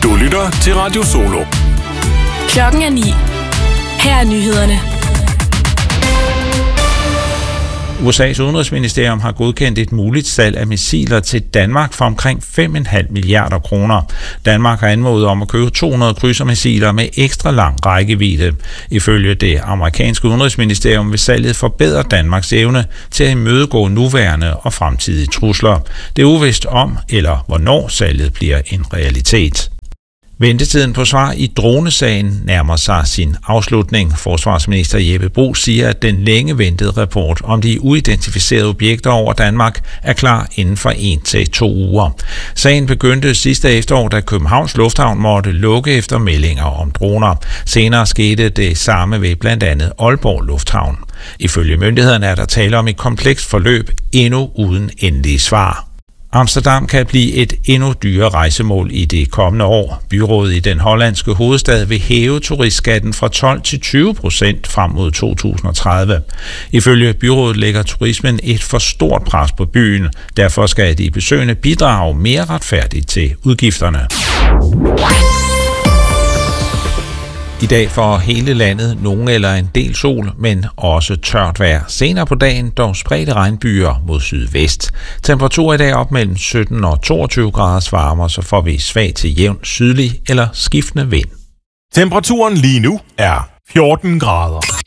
Du lytter til Radio Solo. Klokken er 9. Her er nyhederne. USA's udenrigsministerium har godkendt et muligt salg af missiler til Danmark for omkring 5,5 milliarder kroner. Danmark har anmodet om at købe 200 krydsermissiler med ekstra lang rækkevidde. Ifølge det amerikanske udenrigsministerium vil salget forbedre Danmarks evne til at imødegå nuværende og fremtidige trusler. Det er uvist om eller hvornår salget bliver en realitet. Ventetiden på svar i dronesagen nærmer sig sin afslutning. Forsvarsminister Jeppe Bruus siger, at den længe ventede rapport om de uidentificerede objekter over Danmark er klar inden for 1 til 2 uger. Sagen begyndte sidste efterår, da Københavns Lufthavn måtte lukke efter meldinger om droner. Senere skete det samme ved blandt andet Aalborg Lufthavn. Ifølge myndighederne er der tale om et komplekst forløb, endnu uden endelige svar. Amsterdam kan blive et endnu dyrere rejsemål i det kommende år. Byrådet i den hollandske hovedstad vil hæve turistskatten fra 12 til 20% frem mod 2030. Ifølge byrådet lægger turismen et for stort pres på byen. Derfor skal de besøgende bidrage mere retfærdigt til udgifterne. I dag for hele landet nogen eller en del sol, men også tørt vejr. Senere på dagen dog spredte regnbyer mod sydvest. Temperatur i dag op mellem 17 og 22 grader varmere, så får vi svag til jævn sydlig eller skiftende vind. Temperaturen lige nu er 14 grader.